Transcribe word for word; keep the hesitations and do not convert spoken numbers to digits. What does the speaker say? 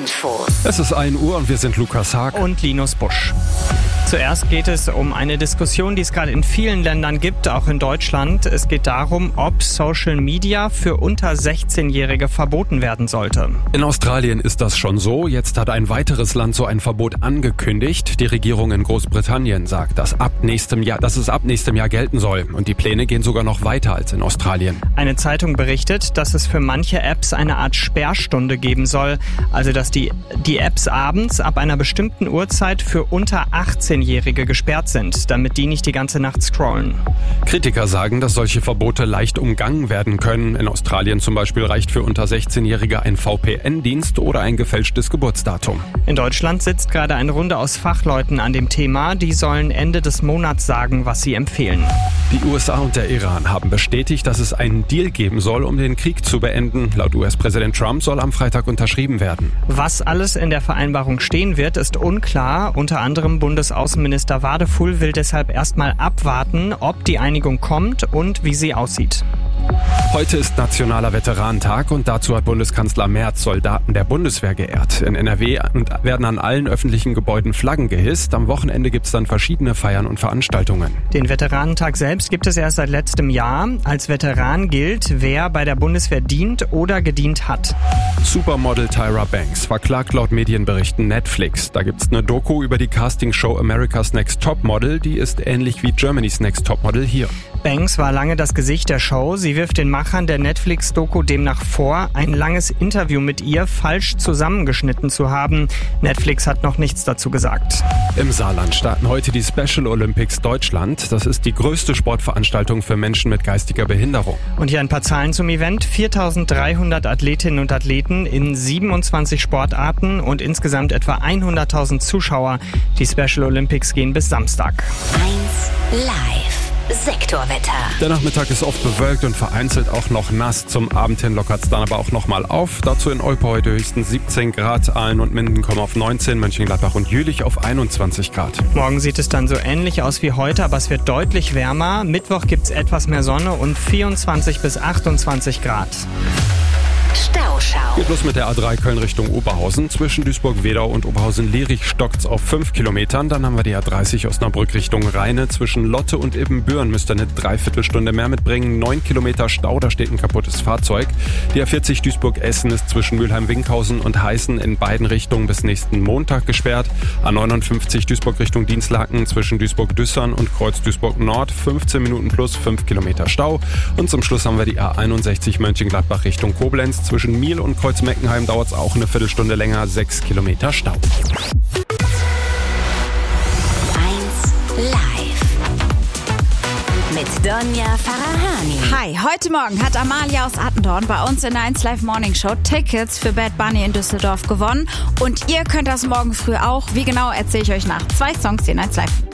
Info. Es ist ein Uhr und wir sind Lukas Haag und Linus Busch. Zuerst geht es um eine Diskussion, die es gerade in vielen Ländern gibt, auch in Deutschland. Es geht darum, ob Social Media für unter sechzehnjährige verboten werden sollte. In Australien ist das schon so. Jetzt hat ein weiteres Land so ein Verbot angekündigt. Die Regierung in Großbritannien sagt, dass, ab nächstem Jahr, dass es ab nächstem Jahr gelten soll. Und die Pläne gehen sogar noch weiter als in Australien. Eine Zeitung berichtet, dass es für manche Apps eine Art Sperrstunde geben soll. Also dass die, die Apps abends ab einer bestimmten Uhrzeit für unter achtzehnjährige gesperrt sind, damit die nicht die ganze Nacht scrollen. Kritiker sagen, dass solche Verbote leicht umgangen werden können. In Australien zum Beispiel reicht für unter sechzehnjährige ein V P N-Dienst oder ein gefälschtes Geburtsdatum. In Deutschland sitzt gerade eine Runde aus Fachleuten an dem Thema. Die sollen Ende des Monats sagen, was sie empfehlen. Die U S A und der Iran haben bestätigt, dass es einen Deal geben soll, um den Krieg zu beenden. Laut U S-Präsident Trump soll am Freitag unterschrieben werden. Was alles in der Vereinbarung stehen wird, ist unklar. Unter anderem Bundesaußenminister Wadefuhl will deshalb erstmal abwarten, ob die Einigung kommt und wie sie aussieht. Heute ist Nationaler Veteranentag und dazu hat Bundeskanzler Merz Soldaten der Bundeswehr geehrt. In N R W werden an allen öffentlichen Gebäuden Flaggen gehisst. Am Wochenende gibt es dann verschiedene Feiern und Veranstaltungen. Den Veteranentag selbst gibt es erst seit letztem Jahr. Als Veteran gilt, wer bei der Bundeswehr dient oder gedient hat. Supermodel Tyra Banks verklagt laut Medienberichten Netflix. Da gibt es eine Doku über die Castingshow America's Next Topmodel. Die ist ähnlich wie Germany's Next Topmodel hier. Banks war lange das Gesicht der Show. Sie wirft den Machern der Netflix-Doku demnach vor, ein langes Interview mit ihr falsch zusammengeschnitten zu haben. Netflix hat noch nichts dazu gesagt. Im Saarland starten heute die Special Olympics Deutschland. Das ist die größte Sportveranstaltung für Menschen mit geistiger Behinderung. Und hier ein paar Zahlen zum Event. viertausenddreihundert Athletinnen und Athleten in siebenundzwanzig Sportarten und insgesamt etwa hunderttausend Zuschauer. Die Special Olympics gehen bis Samstag. eins live. Sektorwetter. Der Nachmittag ist oft bewölkt und vereinzelt auch noch nass. Zum Abend hin lockert es dann aber auch nochmal auf. Dazu in Olpe heute höchstens siebzehn Grad. Aalen und Minden kommen auf neunzehn, Mönchengladbach und Jülich auf einundzwanzig Grad. Morgen sieht es dann so ähnlich aus wie heute, aber es wird deutlich wärmer. Mittwoch gibt es etwas mehr Sonne und vierundzwanzig bis achtundzwanzig Grad. Stauschau. Geht los mit der A drei Köln Richtung Oberhausen. Zwischen Duisburg-Wedau und Oberhausen-Lierich stockt's auf fünf Kilometern. Dann haben wir die A dreißig Osnabrück Richtung Rheine. Zwischen Lotte und Ibbenbüren müsst ihr eine Dreiviertelstunde mehr mitbringen. Neun Kilometer Stau, da steht ein kaputtes Fahrzeug. Die A vierzig Duisburg-Essen ist zwischen Mülheim-Winkhausen und Heißen in beiden Richtungen bis nächsten Montag gesperrt. A neunundfünfzig Duisburg Richtung Dienstlaken zwischen Duisburg-Düssern und Kreuz Duisburg-Nord. fünfzehn Minuten plus fünf Kilometer Stau. Und zum Schluss haben wir die A einundsechzig Mönchengladbach Richtung Koblenz. Zwischen Miel und Kreuz-Meckenheim dauert es auch eine Viertelstunde länger, sechs Kilometer Stau. eins live. Mit Donja Farahani. Hi, heute Morgen hat Amalia aus Attendorn bei uns in der eins Live Morning Show Tickets für Bad Bunny in Düsseldorf gewonnen. Und ihr könnt das morgen früh auch. Wie genau, erzähle ich euch nach zwei Songs hier in eins Live.